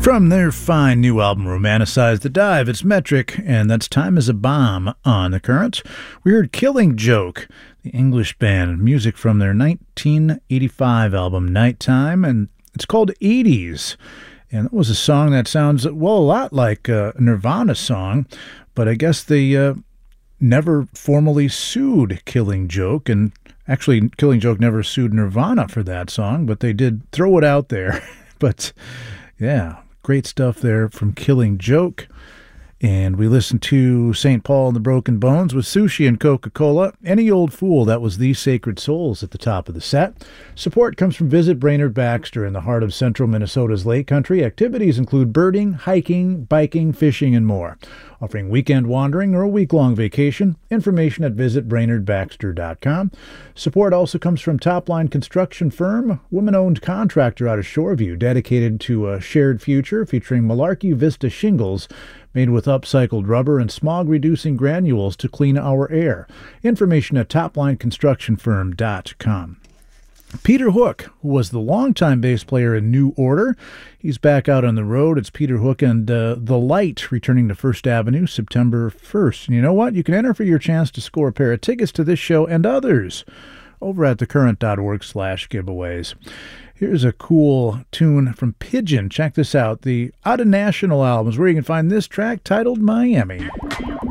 From their fine new album, Romanticize the Dive, it's Metric, and that's Time is a Bomb on The Current. We heard Killing Joke, the English band, music from their 1985 album, Nighttime, and it's called 80s. And that was a song that sounds, well, a lot like a Nirvana song, but I guess they never formally sued Killing Joke, and actually Killing Joke never sued Nirvana for that song, but they did throw it out there. But, yeah. Great stuff there from Killing Joke. And we listened to St. Paul and the Broken Bones with Sushi and Coca-Cola. Any Old Fool, that was The Sacred Souls at the top of the set. Support comes from Visit Brainerd Baxter in the heart of central Minnesota's Lake Country. Activities include birding, hiking, biking, fishing, and more. Offering weekend wandering or a week-long vacation. Information at visitbrainerdbaxter.com. Support also comes from Topline Construction Firm, woman-owned contractor out of Shoreview, dedicated to a shared future featuring Malarkey Vista shingles made with upcycled rubber and smog-reducing granules to clean our air. Information at toplineconstructionfirm.com. Peter Hook, who was the longtime bass player in New Order, he's back out on the road. It's Peter Hook and The Light returning to First Avenue September 1st. And you know what? You can enter for your chance to score a pair of tickets to this show and others over at thecurrent.org/giveaways. Here's a cool tune from Pigeon. Check this out. The Out of National album is where you can find this track titled Miami.